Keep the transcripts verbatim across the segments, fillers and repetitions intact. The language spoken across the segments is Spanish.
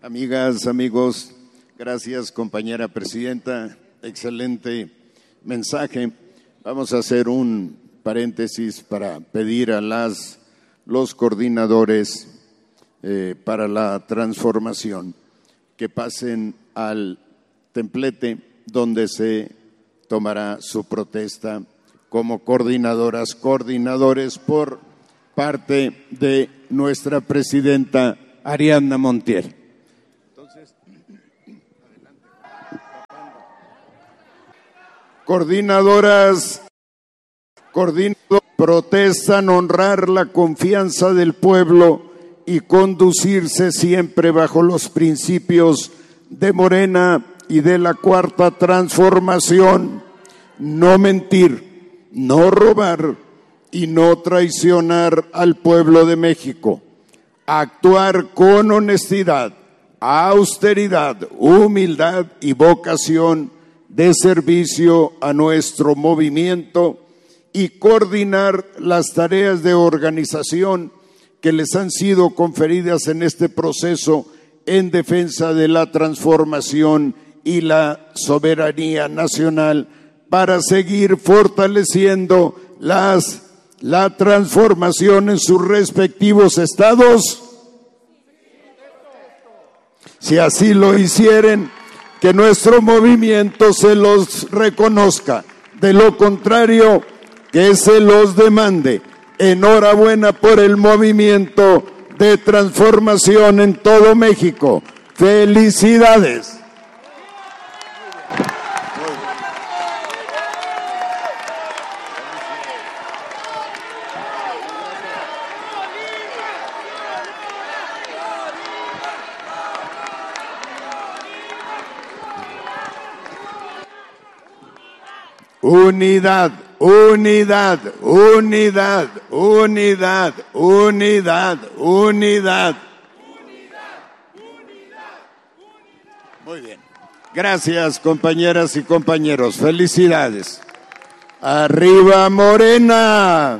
Amigas, amigos, gracias, compañera presidenta, excelente mensaje. Vamos a hacer un paréntesis para pedir a las, los coordinadores eh, para la transformación que pasen al templete donde se tomará su protesta como coordinadoras, coordinadores por parte de nuestra presidenta Ariadna Montiel. Entonces, adelante. Coordinadoras, coordinadores, protestan honrar la confianza del pueblo y conducirse siempre bajo los principios de Morena y de la Cuarta Transformación, no mentir, no robar y no traicionar al pueblo de México, actuar con honestidad, austeridad, humildad y vocación de servicio a nuestro movimiento y coordinar las tareas de organización que les han sido conferidas en este proceso en defensa de la transformación y la soberanía nacional para seguir fortaleciendo las, la transformación en sus respectivos estados. Si así lo hicieren, que nuestro movimiento se los reconozca. De lo contrario, que se los demande. Enhorabuena por el movimiento de transformación en todo México. ¡Felicidades! Unidad, unidad, unidad, unidad, unidad, unidad. Muy bien. Gracias, compañeras y compañeros. Felicidades. ¡Arriba Morena!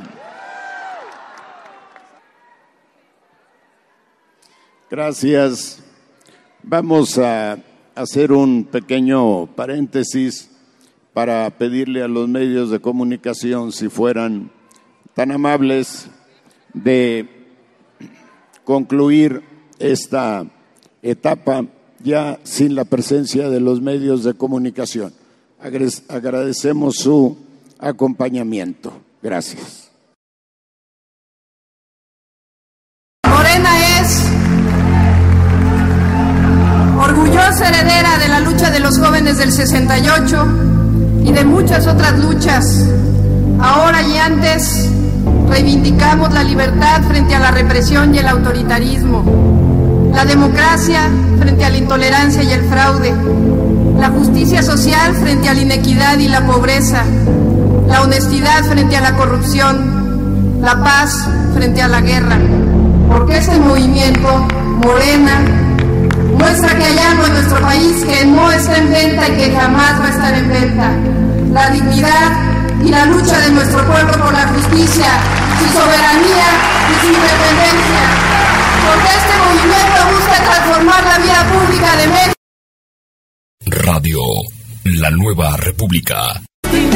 Gracias. Vamos a hacer un pequeño paréntesis para pedirle a los medios de comunicación, si fueran tan amables, de concluir esta etapa ya sin la presencia de los medios de comunicación. Agradecemos su acompañamiento. Gracias. Morena es orgullosa heredera de la lucha de los jóvenes del sesenta y ocho y de muchas otras luchas. Ahora y antes reivindicamos la libertad frente a la represión y el autoritarismo, la democracia frente a la intolerancia y el fraude, la justicia social frente a la inequidad y la pobreza, la honestidad frente a la corrupción, la paz frente a la guerra. Porque este movimiento, Morena, muestra que hay algo en nuestro país que no está en venta y que jamás va a estar en venta: la dignidad y la lucha de nuestro pueblo por la justicia, su soberanía y su independencia. Porque este movimiento busca transformar la vida pública de México. Radio La Nueva República.